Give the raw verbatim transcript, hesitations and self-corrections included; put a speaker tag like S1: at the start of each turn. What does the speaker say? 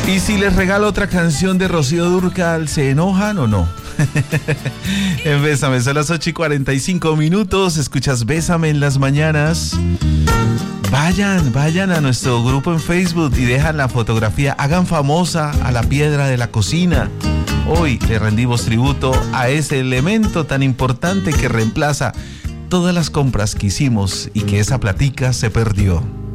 S1: Y si les regalo otra canción de Rocío Dúrcal, ¿se enojan o no? En Bésame, son las ocho y cuarenta y cinco minutos. Escuchas Bésame en las mañanas. Vayan, vayan a nuestro grupo en Facebook y dejan la fotografía. Hagan famosa a la piedra de la cocina. Hoy le rendimos tributo a ese elemento tan importante que reemplaza todas las compras que hicimos y que esa platica se perdió.